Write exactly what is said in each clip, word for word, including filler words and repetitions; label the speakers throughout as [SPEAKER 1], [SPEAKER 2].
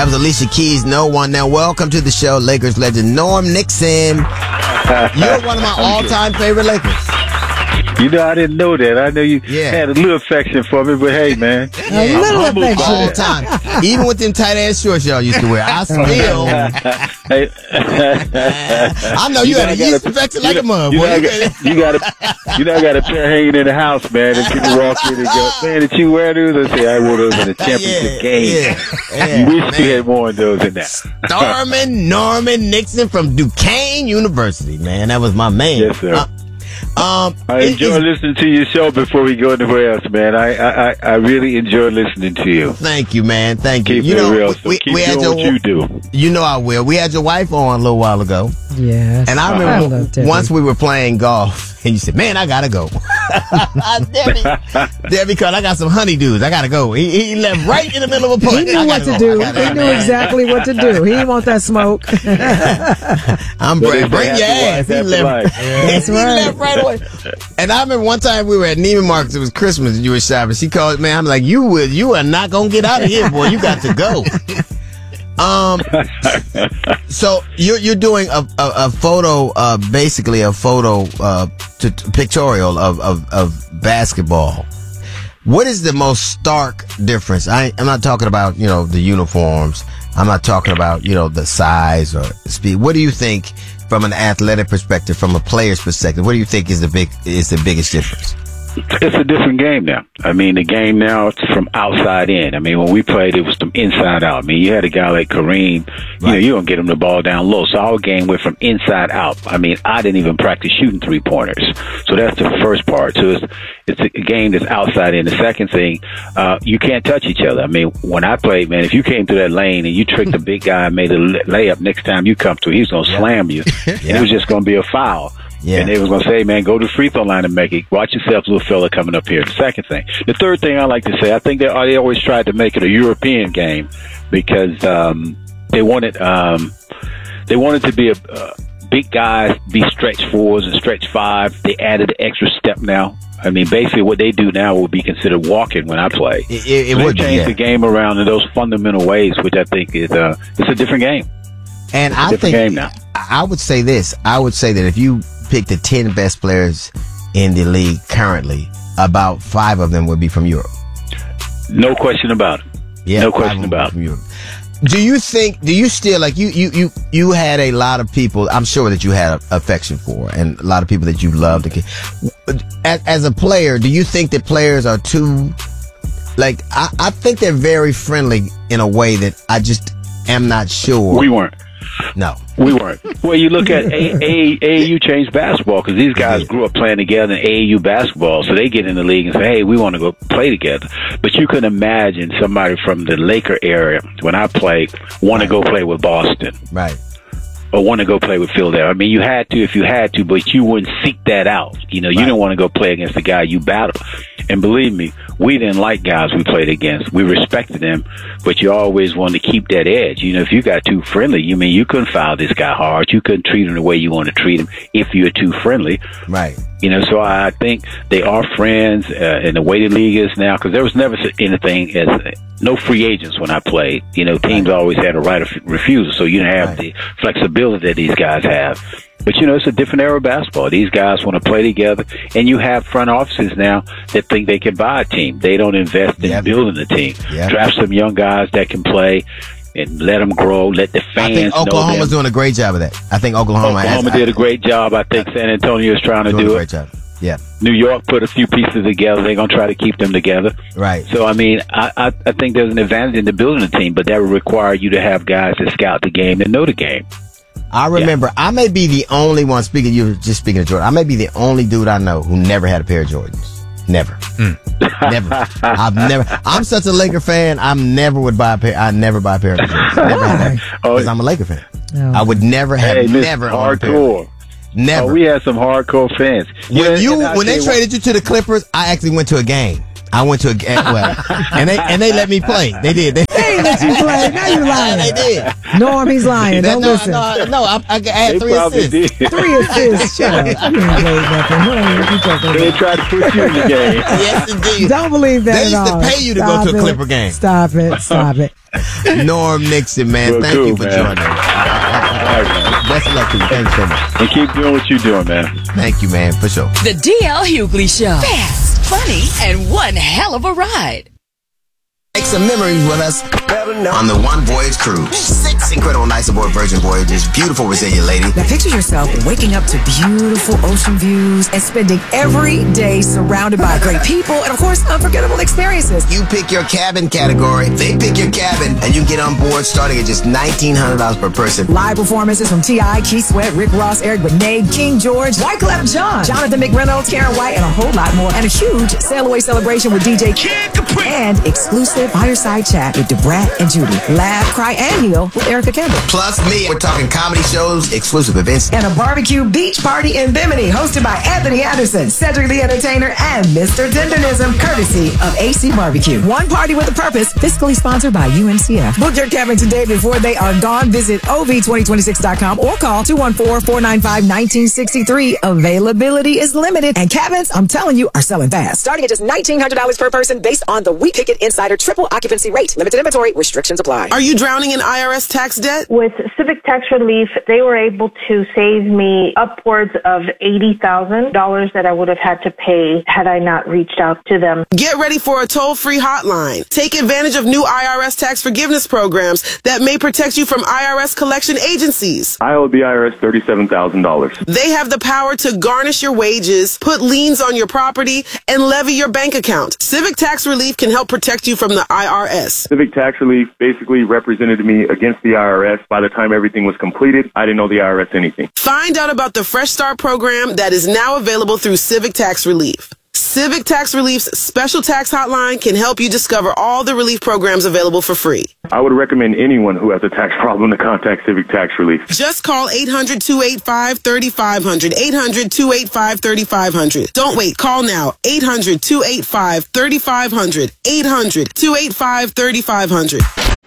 [SPEAKER 1] That was Alicia Keys, No One. Now, welcome to the show, Lakers legend Norm Nixon. You're one of my all-time favorite Lakers.
[SPEAKER 2] You know, I didn't know that. I know you
[SPEAKER 1] yeah.
[SPEAKER 2] had a little affection for me, but hey, man.
[SPEAKER 1] Yeah,
[SPEAKER 3] a little affection.
[SPEAKER 1] All the time. Even with them tight-ass shorts y'all used to wear. I still...
[SPEAKER 2] hey.
[SPEAKER 1] I know you, you had a yeast infection like a mug, boy.
[SPEAKER 2] You, know, got, you, got a, you know, I got a pair hanging in the house, man, and people walk in and go, man, did you wear those? I say, I wore those in the championship
[SPEAKER 1] yeah,
[SPEAKER 2] game.
[SPEAKER 1] Yeah, yeah,
[SPEAKER 2] you wish
[SPEAKER 1] man.
[SPEAKER 2] you had worn those in that.
[SPEAKER 1] Starman Norman Nixon from Duquesne University, man. That was my man.
[SPEAKER 2] Yes, sir.
[SPEAKER 1] Uh, Um,
[SPEAKER 2] I enjoy it, listening to your show before we go anywhere else, man. I, I, I really enjoy listening to you.
[SPEAKER 1] Thank you, man. Thank you.
[SPEAKER 2] Keep
[SPEAKER 1] you
[SPEAKER 2] it
[SPEAKER 1] know,
[SPEAKER 2] real. So
[SPEAKER 1] we,
[SPEAKER 2] keep
[SPEAKER 1] we had
[SPEAKER 2] doing
[SPEAKER 1] your,
[SPEAKER 2] what you do.
[SPEAKER 1] You know I will. We had your wife on a little while ago.
[SPEAKER 3] Yes.
[SPEAKER 1] And I remember I once we were playing golf, and you said, "Man, I gotta go." Debbie, Debbie, called. I got some honeydews. I gotta go. He, he left right in the middle of a putt.
[SPEAKER 3] He knew what to go. do. He knew exactly what to do. He didn't want that smoke.
[SPEAKER 1] I'm bring, bring your ass. He left.
[SPEAKER 3] That's
[SPEAKER 1] he
[SPEAKER 3] right.
[SPEAKER 1] left right away. And I remember one time we were at Neiman Marcus. It was Christmas, and you were shopping. She called, man. I'm like, you would, you are not gonna get out of here, boy. You got to go. Um, so you're you're doing a a, a photo, uh, basically a photo, uh, to, to pictorial of, of of basketball. What is the most stark difference? I I'm not talking about, you know, the uniforms. I'm not talking about, you know, the size or the speed. What do you think from an athletic perspective, from a player's perspective? What do you think is the big is the biggest difference?
[SPEAKER 2] It's a different game now. I mean, the game now, it's from outside in. I mean, when we played, it was from inside out. I mean, you had a guy like Kareem, you right. know, you don't get him the ball down low. So our game went from inside out. I mean, I didn't even practice shooting three-pointers. So that's the first part. So it's, it's a game that's outside in. The second thing, uh, you can't touch each other. I mean, when I played, man, if you came through that lane and you tricked a big guy and made a layup, next time you come through, he's going to yeah. slam you. yeah. And it was just going to be a foul. Yeah. And they was going to say, man, go to the free throw line and make it. Watch yourself, little fella coming up here. The second thing. The third thing I like to say, I think they, they always tried to make it a European game because um, they wanted um, they wanted to be a uh, big guys, be stretch fours and stretch five. They added an extra step now. I mean, basically what they do now would be considered walking when I play.
[SPEAKER 1] It, it, it
[SPEAKER 2] so
[SPEAKER 1] would
[SPEAKER 2] they changed
[SPEAKER 1] be, yeah.
[SPEAKER 2] the game around in those fundamental ways, which I think is uh, it's a different game.
[SPEAKER 1] And
[SPEAKER 2] it's a
[SPEAKER 1] I
[SPEAKER 2] different
[SPEAKER 1] think
[SPEAKER 2] game now.
[SPEAKER 1] I would say this. I would say that if you pick the ten best players in the league currently, about five of them would be from Europe.
[SPEAKER 2] No question about it.
[SPEAKER 1] Yeah,
[SPEAKER 2] no question about it.
[SPEAKER 1] From Europe. Do you think? Do you still like you? You you you had a lot of people. I'm sure that you had affection for, and a lot of people that you loved. As, as a player, do you think that players are too? Like I, I think they're very friendly in a way that I just am not sure.
[SPEAKER 2] We weren't.
[SPEAKER 1] No.
[SPEAKER 2] We weren't. Well, you look at A A U changed basketball because these guys grew up playing together in A A U basketball, so they get in the league and say, hey, we want to go play together. But you can imagine somebody from the Laker area, when I played, want to go play with Boston.
[SPEAKER 1] Right.
[SPEAKER 2] Or want to go play with Philadelphia. I mean, you had to if you had to, but you wouldn't seek that out. You know, you right. didn't want to go play against the guy you battled. And believe me, we didn't like guys we played against. We respected them, but you always wanted to keep that edge. You know, if you got too friendly, you mean you couldn't foul this guy hard. You couldn't treat him the way you want to treat him if you're too friendly.
[SPEAKER 1] Right.
[SPEAKER 2] You know, so I think they are friends uh, in the way the league is now, because there was never anything as uh, no free agents when I played. You know, teams right. always had a right of refusal, so you didn't have right. the flexibility that these guys have. But, you know, it's a different era of basketball. These guys want to play together, and you have front offices now that think they can buy a team. They don't invest in yep. building a team. Yep. Draft some young guys that can play and let them grow, let the fans know.
[SPEAKER 1] I think Oklahoma's doing a great job of that. I think Oklahoma,
[SPEAKER 2] Oklahoma
[SPEAKER 1] has,
[SPEAKER 2] did a great job. I think San Antonio is trying to
[SPEAKER 1] doing
[SPEAKER 2] do
[SPEAKER 1] a great
[SPEAKER 2] it.
[SPEAKER 1] Job. Yeah.
[SPEAKER 2] New York put a few pieces together. They're going to try to keep them together.
[SPEAKER 1] Right.
[SPEAKER 2] So, I mean, I, I, I think there's an advantage in the building a team, but that would require you to have guys that scout the game and know the game.
[SPEAKER 1] I remember, yeah. I may be the only one, speaking, you were just speaking of Jordan, I may be the only dude I know who never had a pair of Jordans. Never. Mm. Never. I've never, I'm such a Laker fan, I never would buy a pair, I never buy a pair of Jordans. Never had that, because I'm a Laker fan. Oh. I would never have,
[SPEAKER 2] hey,
[SPEAKER 1] never
[SPEAKER 2] hardcore.
[SPEAKER 1] Never.
[SPEAKER 2] Oh, we had some hardcore fans.
[SPEAKER 1] When
[SPEAKER 2] yeah,
[SPEAKER 1] you, when they
[SPEAKER 2] what,
[SPEAKER 1] traded you to the Clippers, I actually went to a game. I went to a game, well, and they and they let me play. They did. They,
[SPEAKER 3] they ain't let you play. Now you lying.
[SPEAKER 1] They did.
[SPEAKER 3] Norm, he's lying. Don't
[SPEAKER 1] no,
[SPEAKER 3] listen.
[SPEAKER 1] No, no, I, I had
[SPEAKER 2] they
[SPEAKER 1] three assists.
[SPEAKER 2] Did.
[SPEAKER 3] Three assists. Shut up. You ain't played nothing. What are you talking
[SPEAKER 2] They tried to put you in the game.
[SPEAKER 1] Yes, indeed.
[SPEAKER 3] Don't believe that
[SPEAKER 1] They
[SPEAKER 3] at
[SPEAKER 1] used
[SPEAKER 3] all.
[SPEAKER 1] to pay you to
[SPEAKER 3] Stop
[SPEAKER 1] go to a
[SPEAKER 3] it.
[SPEAKER 1] Clipper game.
[SPEAKER 3] Stop it. Stop it.
[SPEAKER 1] Norm Nixon, man.
[SPEAKER 2] Well,
[SPEAKER 1] Thank
[SPEAKER 2] cool,
[SPEAKER 1] you for
[SPEAKER 2] man.
[SPEAKER 1] joining us.
[SPEAKER 2] All right, man.
[SPEAKER 1] Best of luck to you. Thanks so much.
[SPEAKER 2] And keep doing what you're doing, man.
[SPEAKER 1] Thank you, man, for sure.
[SPEAKER 4] The D L Hughley Show. Fast, funny, and one hell of a ride.
[SPEAKER 1] Make some memories with us on the One Voyage Cruise. Six incredible nights aboard Virgin Voyages. Beautiful, resilient lady.
[SPEAKER 5] Now picture yourself waking up to beautiful ocean views and spending every day surrounded by great people and, of course, unforgettable experiences.
[SPEAKER 1] You pick your cabin category, they pick your cabin, and you can get on board starting at just nineteen hundred dollars per person.
[SPEAKER 5] Live performances from T I, Keith Sweat, Rick Ross, Eric Benet, King George, Wyclef Jean, Jonathan McReynolds, Karen White, and a whole lot more. And a huge sail away celebration with D J Kid Capri. And exclusive fireside chat with Debrat and Judy. Laugh, cry, and heal with Erica Campbell.
[SPEAKER 1] Plus me. We're talking comedy shows, exclusive events,
[SPEAKER 5] And a barbecue beach party in Bimini hosted by Anthony Anderson, Cedric the Entertainer, and Mister Tendernism, courtesy of A C Barbecue. One party with a purpose, fiscally sponsored by U N C F. Book your cabin today before they are gone. Visit O V twenty twenty-six dot com or call two one four, four nine five, one nine six three. Availability is limited, and cabins, I'm telling you, are selling fast. Starting at just nineteen hundred dollars per person based on the We Pick It Insider triple occupancy rate. Limited inventory, restrictions apply.
[SPEAKER 6] Are you drowning in I R S tax debt?
[SPEAKER 7] With Civic Tax Relief, they were able to save me upwards of eighty thousand dollars that I would have had to pay had I not reached out to them.
[SPEAKER 6] Get ready for a toll-free hotline. Take advantage of new I R S tax forgiveness programs that may protect you from I R S collection agencies.
[SPEAKER 8] I owe the I R S thirty-seven thousand dollars.
[SPEAKER 6] They have the power to garnish your wages, put liens on your property, and levy your bank account. Civic Tax Relief can help protect you from the I R S.
[SPEAKER 8] Civic Tax Relief basically represented me against the I R S. By the time everything was completed, I didn't know the I R S anything.
[SPEAKER 6] Find out about the Fresh Start program that is now available through Civic Tax Relief. Civic Tax Relief's special tax hotline can help you discover all the relief programs available for free.
[SPEAKER 8] I would recommend anyone who has a tax problem to contact Civic Tax Relief.
[SPEAKER 6] Just call eight hundred, two eight five, three five zero zero. eight hundred, two eight five, three five zero zero. Don't wait. Call now. eight hundred, two eight five, three five zero zero. eight hundred, two eight five, three five zero zero.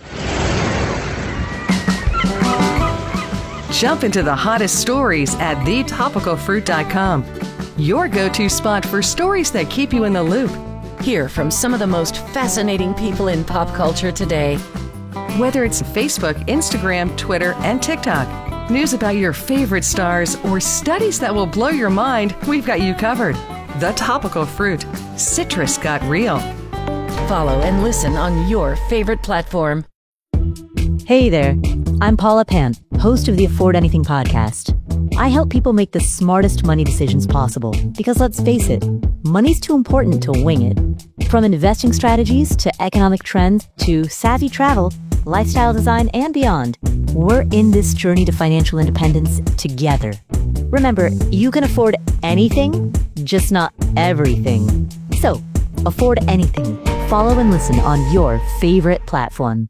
[SPEAKER 9] Jump into the hottest stories at the topical fruit dot com. Your go-to spot for stories that keep you in the loop.
[SPEAKER 4] Hear from some of the most fascinating people in pop culture today.
[SPEAKER 9] Whether it's Facebook, Instagram, Twitter, and TikTok, news about your favorite stars, or studies that will blow your mind, we've got you covered. The Topical Fruit. Citrus got real.
[SPEAKER 4] Follow and listen on your favorite platform.
[SPEAKER 10] Hey there, I'm Paula Pant, host of the Afford Anything podcast. I help people make the smartest money decisions possible because, let's face it, money's too important to wing it. From investing strategies to economic trends to savvy travel, lifestyle design, and beyond, we're in this journey to financial independence together. Remember, you can afford anything, just not everything. So, afford anything. Follow and listen on your favorite platform.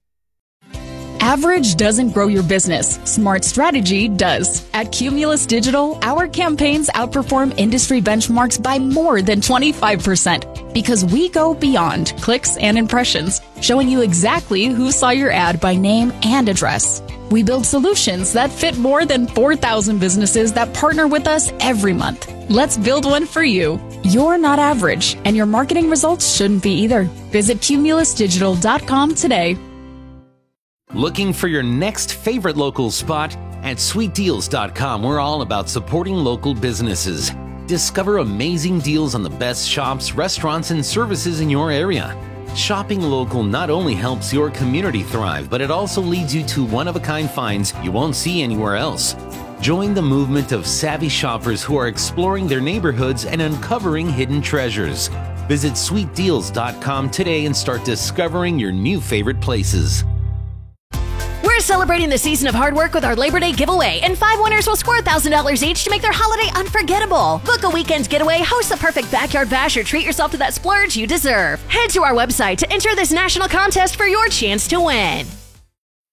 [SPEAKER 11] Average doesn't grow your business. Smart strategy does. At Cumulus Digital, our campaigns outperform industry benchmarks by more than twenty-five percent because we go beyond clicks and impressions, showing you exactly who saw your ad by name and address. We build solutions that fit more than four thousand businesses that partner with us every month. Let's build one for you. You're not average, and your marketing results shouldn't be either. Visit cumulus digital dot com today.
[SPEAKER 12] Looking for your next favorite local spot? At sweet deals dot com, we're all about supporting local businesses. Discover amazing deals on the best shops, restaurants, and services in your area. Shopping local not only helps your community thrive, but it also leads you to one-of-a-kind finds you won't see anywhere else. Join the movement of savvy shoppers who are exploring their neighborhoods and uncovering hidden treasures. Visit sweet deals dot com today and start discovering your new favorite places.
[SPEAKER 13] We're celebrating the season of hard work with our Labor Day giveaway, and five winners will score one thousand dollars each to make their holiday unforgettable. Book a weekend getaway, host the perfect backyard bash, or treat yourself to that splurge you deserve. Head to our website to enter this national contest for your chance to win.